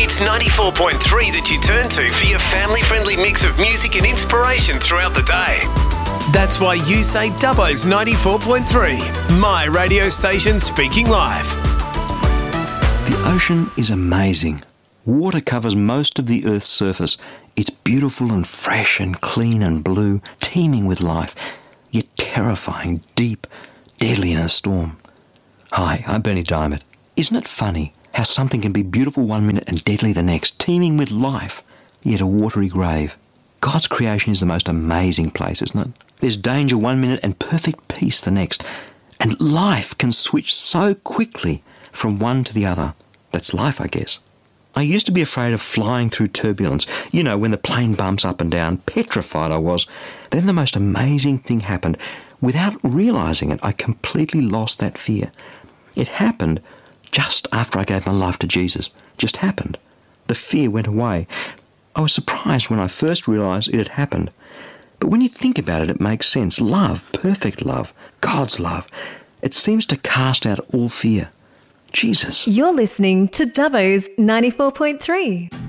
It's 94.3 that you turn to for your family-friendly mix of music and inspiration throughout the day. That's why you say Dubbo's 94.3, my radio station speaking live. The ocean is amazing. Water covers most of the Earth's surface. It's beautiful and fresh and clean and blue, teeming with life, yet terrifying, deep, deadly in a storm. Hi, I'm Bernie Diamond. Isn't it funny how something can be beautiful one minute and deadly the next, teeming with life, yet a watery grave? God's creation is the most amazing place, isn't it? There's danger one minute and perfect peace the next. And life can switch so quickly from one to the other. That's life, I guess. I used to be afraid of flying through turbulence. You know, when the plane bumps up and down, petrified I was. Then the most amazing thing happened. Without realising it, I completely lost that fear. It happened just after I gave my life to Jesus. Just happened. The fear went away. I was surprised when I first realised it had happened. But when you think about it, it makes sense. Love, perfect love, God's love, it seems to cast out all fear. Jesus. You're listening to Dubbo's 94.3.